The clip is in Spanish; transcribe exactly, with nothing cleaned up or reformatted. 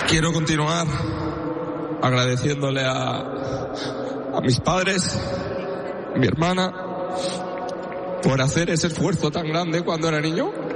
Quiero continuar agradeciéndole a, a mis padres, a mi hermana, por hacer ese esfuerzo tan grande cuando era niño.